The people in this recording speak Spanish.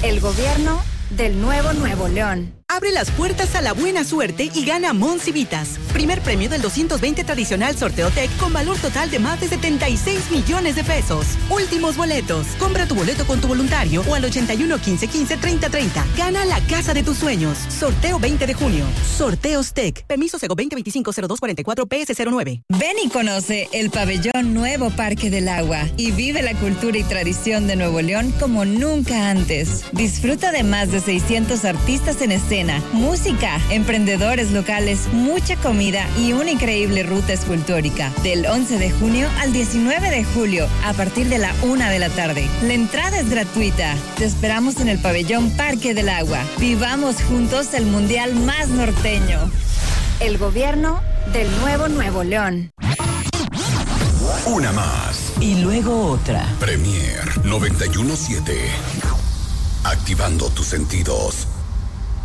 El gobierno del Nuevo León. Abre las puertas a la buena suerte y gana Monsivitas. Primer premio del 220 tradicional Sorteo Tech con valor total de más de 76 millones de pesos. Últimos boletos. Compra tu boleto con tu voluntario o al 81 15 15 30 30. Gana la casa de tus sueños. Sorteo 20 de junio. Sorteos Tech. Permiso Sego 2025-0244 PS09. Ven y conoce el pabellón Nuevo Parque del Agua y vive la cultura y tradición de Nuevo León como nunca antes. Disfruta de más de 600 artistas en escena, música, emprendedores locales, mucha comida y una increíble ruta escultórica. Del 11 de junio al 19 de julio, a partir de la 1 de la tarde. La entrada es gratuita. Te esperamos en el pabellón Parque del Agua. Vivamos juntos el mundial más norteño. El gobierno del Nuevo León. Una más. Y luego otra. Premier 91.7. Activando tus sentidos.